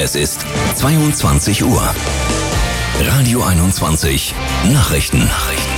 Es ist 22 Uhr. Radio 21 Nachrichten.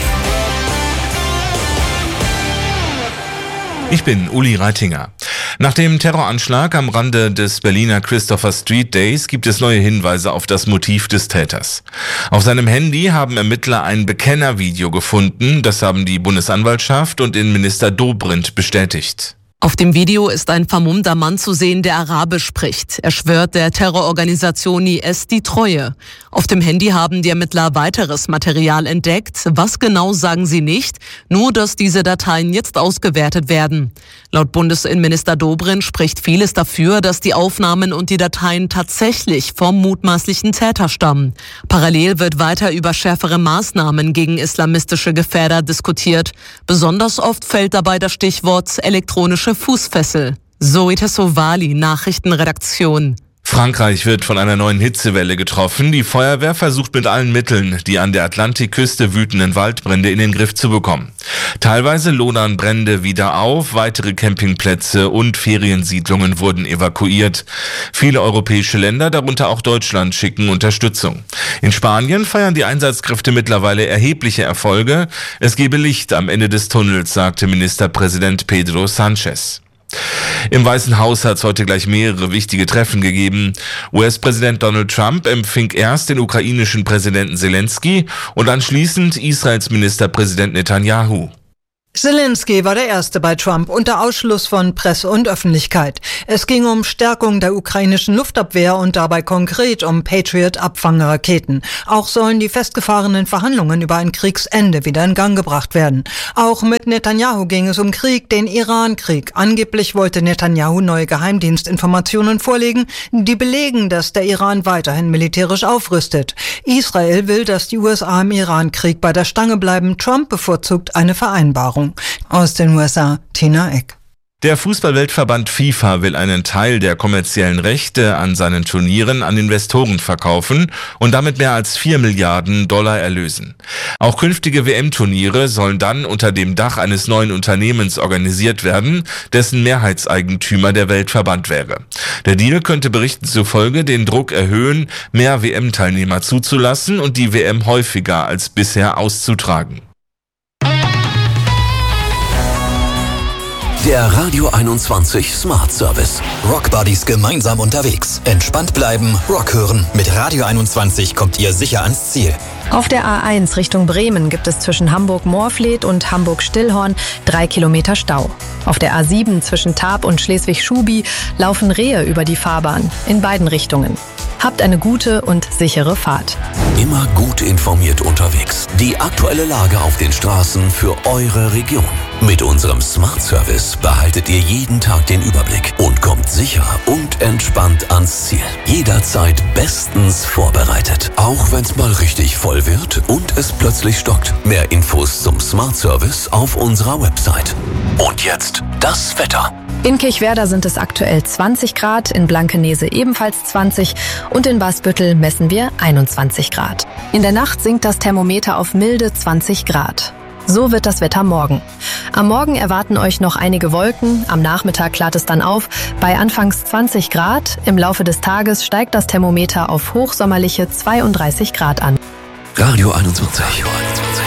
Ich bin Uli Reitinger. Nach dem Terroranschlag am Rande des Berliner Christopher Street Days gibt es neue Hinweise auf das Motiv des Täters. Auf seinem Handy haben Ermittler ein Bekennervideo gefunden. Das haben die Bundesanwaltschaft und Innenminister Dobrindt bestätigt. Auf dem Video ist ein vermummter Mann zu sehen, der Arabisch spricht. Er schwört der Terrororganisation IS die Treue. Auf dem Handy haben die Ermittler weiteres Material entdeckt. Was genau, sagen sie nicht, nur dass diese Dateien jetzt ausgewertet werden. Laut Bundesinnenminister Dobrindt spricht vieles dafür, dass die Aufnahmen und die Dateien tatsächlich vom mutmaßlichen Täter stammen. Parallel wird weiter über schärfere Maßnahmen gegen islamistische Gefährder diskutiert. Besonders oft fällt dabei das Stichwort elektronische Fußfessel. Zoe Tassovali, Nachrichtenredaktion. Frankreich wird von einer neuen Hitzewelle getroffen. Die Feuerwehr versucht mit allen Mitteln, die an der Atlantikküste wütenden Waldbrände in den Griff zu bekommen. Teilweise lodern Brände wieder auf, weitere Campingplätze und Feriensiedlungen wurden evakuiert. Viele europäische Länder, darunter auch Deutschland, schicken Unterstützung. In Spanien feiern die Einsatzkräfte mittlerweile erhebliche Erfolge. Es gebe Licht am Ende des Tunnels, sagte Ministerpräsident Pedro Sánchez. Im Weißen Haus hat es heute gleich mehrere wichtige Treffen gegeben. US-Präsident Donald Trump empfing erst den ukrainischen Präsidenten Zelensky und anschließend Israels Ministerpräsident Netanyahu. Zelensky war der Erste bei Trump unter Ausschluss von Presse und Öffentlichkeit. Es ging um Stärkung der ukrainischen Luftabwehr und dabei konkret um Patriot-Abfangraketen. Auch sollen die festgefahrenen Verhandlungen über ein Kriegsende wieder in Gang gebracht werden. Auch mit Netanyahu ging es um Krieg, den Iran-Krieg. Angeblich wollte Netanyahu neue Geheimdienstinformationen vorlegen, die belegen, dass der Iran weiterhin militärisch aufrüstet. Israel will, dass die USA im Iran-Krieg bei der Stange bleiben. Trump bevorzugt eine Vereinbarung. Aus den USA, Tina Eck. Der Fußballweltverband FIFA will einen Teil der kommerziellen Rechte an seinen Turnieren an Investoren verkaufen und damit mehr als 4 Milliarden Dollar erlösen. Auch künftige WM-Turniere sollen dann unter dem Dach eines neuen Unternehmens organisiert werden, dessen Mehrheitseigentümer der Weltverband wäre. Der Deal könnte Berichten zufolge den Druck erhöhen, mehr WM-Teilnehmer zuzulassen und die WM häufiger als bisher auszutragen. Der Radio 21 Smart Service. Rock Buddies gemeinsam unterwegs. Entspannt bleiben, Rock hören. Mit Radio 21 kommt ihr sicher ans Ziel. Auf der A1 Richtung Bremen gibt es zwischen Hamburg-Moorfleet und Hamburg-Stillhorn 3 Kilometer Stau. Auf der A7 zwischen Tarp und Schleswig-Schubi laufen Rehe über die Fahrbahn in beiden Richtungen. Habt eine gute und sichere Fahrt. Immer gut informiert unterwegs. Die aktuelle Lage auf den Straßen für eure Region. Mit unserem Smart Service behaltet ihr jeden Tag den Überblick und kommt sicher und entspannt ans Ziel. Jederzeit bestens vorbereitet. Auch wenn es mal richtig voll wird und es plötzlich stockt. Mehr Infos zum Smart Service auf unserer Website. Und jetzt das Wetter. In Kirchwerder sind es aktuell 20 Grad, in Blankenese ebenfalls 20 und in Basbüttel messen wir 21 Grad. In der Nacht sinkt das Thermometer auf milde 20 Grad. So wird das Wetter morgen. Am Morgen erwarten euch noch einige Wolken, am Nachmittag klart es dann auf, bei anfangs 20 Grad. Im Laufe des Tages steigt das Thermometer auf hochsommerliche 32 Grad an. Radio 21.